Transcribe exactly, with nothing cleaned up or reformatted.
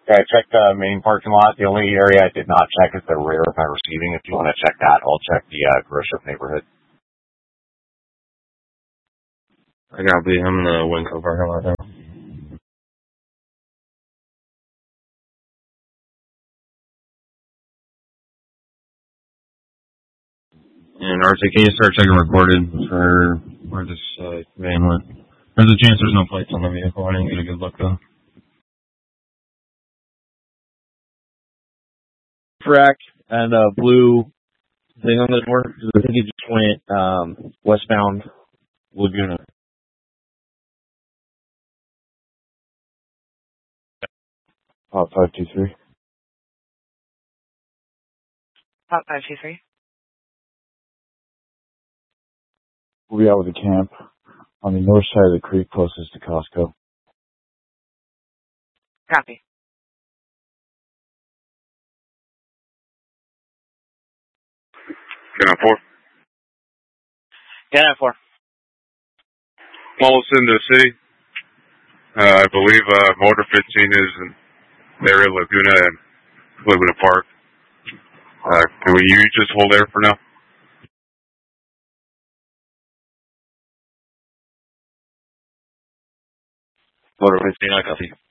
Okay, I checked the main parking lot. The only area I did not check is the rear of my receiving. If you want to check that, I'll check the uh, Groshup neighborhood. I got be. I'm in the Winco parking lot now. And R C, can you start checking recorded for where this uh, van went? There's a chance there's no plates on the vehicle. I didn't get a good look though. Frack and a blue thing on the door. I think it just went um, westbound Laguna. Pop five two three. Pop five two three. We'll be out with the camp on the north side of the creek closest to Costco. Copy. ten four. ten four. Almost in the city. Uh, I believe uh, Motor fifteen is in the area of Laguna and Laguna Park. Uh, can we, you just hold there for now? Motor fifteen, I copy.